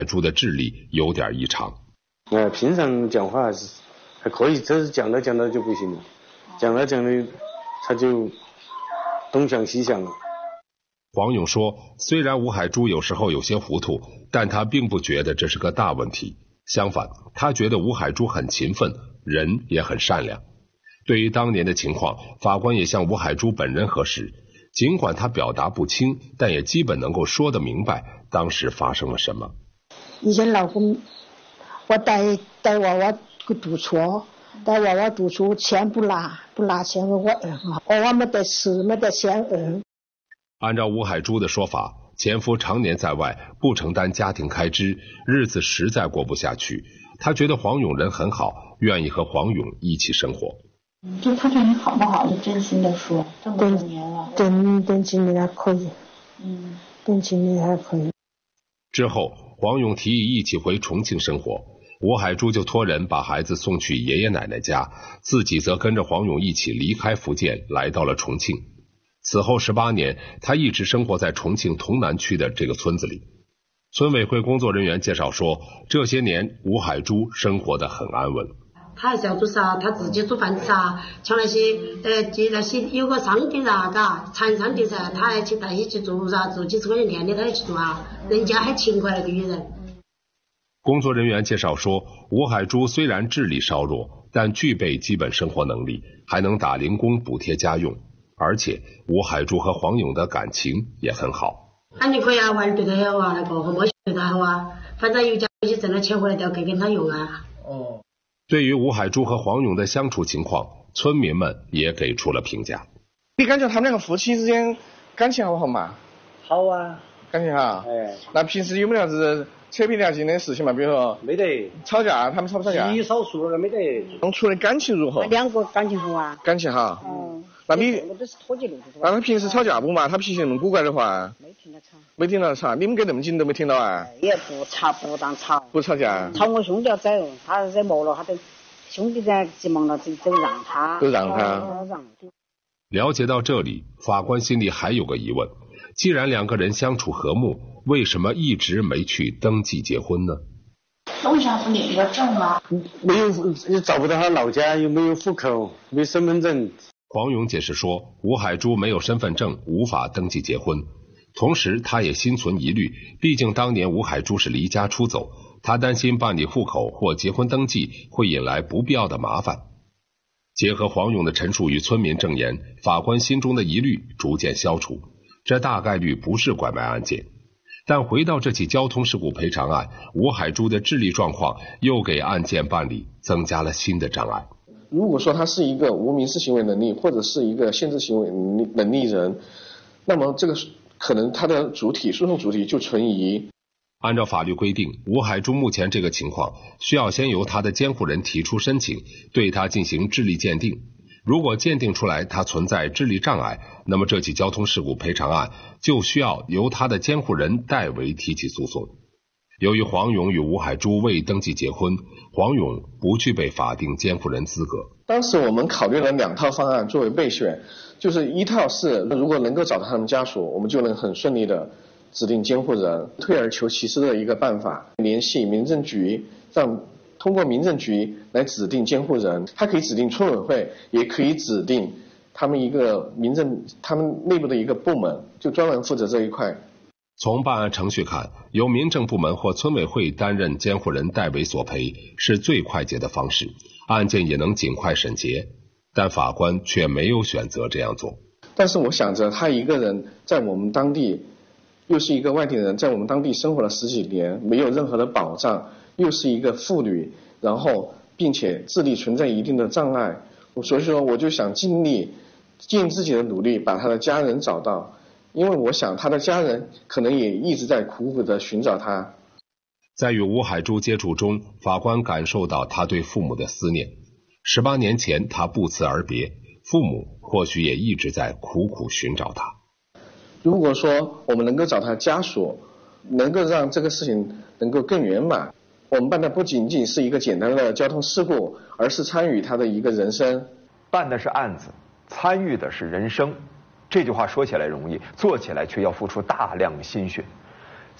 珠的智力有点异常。 平常讲话还可以，这是讲着就不行了，讲着他就东想西想了。 黄勇说，虽然吴海珠有时候有些糊涂，但他并不觉得这是个大问题，相反，他觉得吴海珠很勤奋，人也很善良。对于当年的情况，法官也向吴海珠本人核实，尽管他表达不清，但也基本能够说得明白当时发生了什么。 以前老公我带娃娃去读书，钱不拿钱给我儿，娃娃没得吃，没得钱儿。 按照吴海珠的说法，前夫常年在外，不承担家庭开支，日子实在过不下去。他觉得黄勇人很好，愿意和黄勇一起生活。 就他对你好不好，是真心的说，这么多年了。 等几年还可以。等几年还可以。 之后，黄勇提议一起回重庆生活，吴海珠就托人把孩子送去爷爷奶奶家，自己则跟着黄勇一起离开福建，来到了重庆。此后18年，他一直生活在重庆潼南区的这个村子里。村委会工作人员介绍说，这些年吴海珠生活得很安稳。 他还是要做啥，他自己煮饭吃啊，像那些有个商店茶商店噻，他还去带起去做做几十块钱店的他也去做啊，人家还勤快那个女人。 工作人员介绍说，吴海珠虽然智力稍弱，但具备基本生活能力，还能打零工补贴家用，而且吴海珠和黄勇的感情也很好。 你可以玩对他好啊，和没对他好啊，反正有家有些挣了钱回来都要给他用啊。 对于吴海珠和黄勇的相处情况，村民们也给出了评价。 你感觉他们两个夫妻之间感情好不好嘛？ 好啊， 感情好。那平时有没有啥子扯皮聊心的事情嘛？比如说没得。 吵架，他们吵不吵架？ 极少数了，没得。 处的感情如何？ 两个感情好啊。 感情好。那你我都是脱节路。 那他平时吵架不嘛？他脾气那么古怪的话？没听到吵。你们隔那么近都没听到啊？ 也不当吵。 不吵架。 吵我兄弟要走，他惹毛了，他都兄弟在急忙了，都让他。 都让他。 了解到这里，法官心里还有个疑问：既然两个人相处和睦，为什么一直没去登记结婚呢？ 为啥不领个证啊？ 没有，也找不到他老家，又没有户口，没身份证。 黄勇解释说，吴海珠没有身份证，无法登记结婚。同时他也心存疑虑，毕竟当年吴海珠是离家出走，他担心办理户口或结婚登记会引来不必要的麻烦。结合黄勇的陈述与村民证言，法官心中的疑虑逐渐消除，这大概率不是拐卖案件。但回到这起交通事故赔偿案，吴海珠的智力状况又给案件办理增加了新的障碍。 如果说他是一个无民事行为能力，或者是一个限制行为能力人，那么这个可能他的诉讼主体就存疑。 按照法律规定，吴海珠目前这个情况需要先由他的监护人提出申请，对他进行智力鉴定。如果鉴定出来他存在智力障碍，那么这起交通事故赔偿案就需要由他的监护人代为提起诉讼。由于黄勇与吴海珠未登记结婚，黄勇不具备法定监护人资格。 当时我们考虑了2套方案作为备选，就是一套是如果能够找到他们家属，我们就能很顺利的指定监护人，退而求其次的一个办法，联系民政局，通过民政局来指定监护人，他可以指定村委会，也可以指定他们他们内部的一个部门，就专门负责这一块。 从办案程序看，由民政部门或村委会担任监护人代为索赔是最快捷的方式，案件也能尽快审结，但法官却没有选择这样做。 但是我想着他一个人在我们当地，又是一个外地人，在我们当地生活了10几年，没有任何的保障，又是一个妇女，然后并且智力存在一定的障碍，所以说我就想尽自己的努力把他的家人找到，因为我想他的家人可能也一直在苦苦的寻找他。 在与吴海珠接触中，法官感受到他对父母的思念。18年前他不辞而别，父母或许也一直在苦苦寻找他。 如果说我们能够找他家属，能够让这个事情能够更圆满，我们办的不仅仅是一个简单的交通事故，而是参与他的一个人生。 办的是案子，参与的是人生。这句话说起来容易，做起来却要付出大量心血。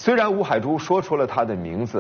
虽然吴海珠说出了他的名字，